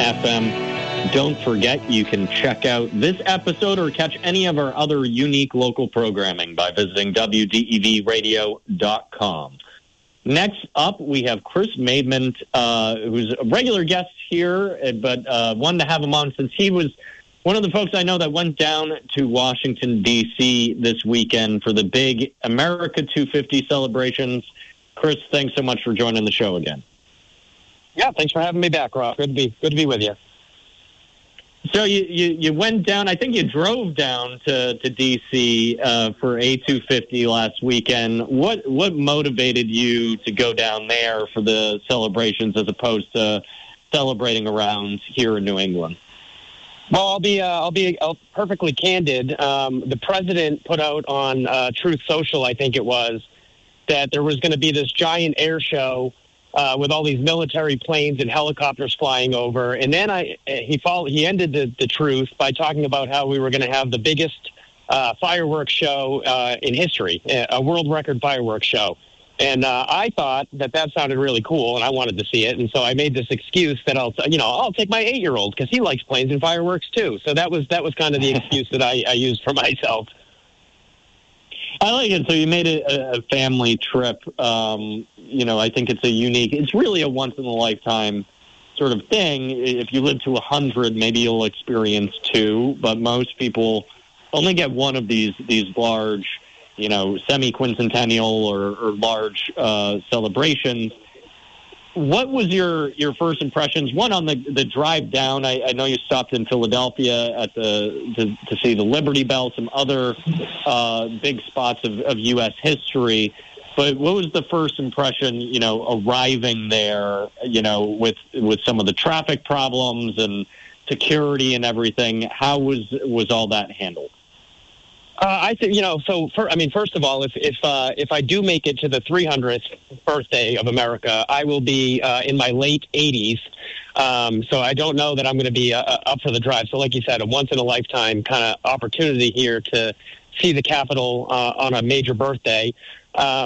FM. Don't forget, you can check out this episode or catch any of our other unique local programming by visiting WDEVradio.com. Next up, we have Chris Maidment, who's a regular guest here, but wanted to have him on since he was one of the folks I know that went down to Washington, D.C. this weekend for the big America 250 celebrations. Chris, thanks so much for joining the show again. Yeah, thanks for having me back, Rob. Good to be with you. So you went down, I think you drove down to D.C. For A250 last weekend. What motivated you to go down there for the celebrations as opposed to celebrating around here in New England? Well, I'll be perfectly candid. The president put out on Truth Social, I think it was, that there was going to be this giant air show with all these military planes and helicopters flying over. And then he ended the truth by talking about how we were going to have the biggest fireworks show in history, a world record fireworks show. And I thought that sounded really cool, and I wanted to see it. And so I made this excuse that I'll take my 8-year-old because he likes planes and fireworks too. So that was kind of the excuse that I used for myself. I like it. So you made it a family trip. I think it's really a once-in-a-lifetime sort of thing. If you live to 100, maybe you'll experience 2, but most people only get one of these large, semi-quincentennial or large celebrations. What was your first impressions? One, on the drive down. I know you stopped in Philadelphia to see the Liberty Bell, some other big spots of U.S. history. But what was the first impression, arriving there, with some of the traffic problems and security and everything? How was all that handled? I think, first of all, if I do make it to the 300th birthday of America, I will be in my late 80s. So I don't know that I'm going to be up for the drive. So like you said, a once-in-a-lifetime kind of opportunity here to see the Capitol on a major birthday.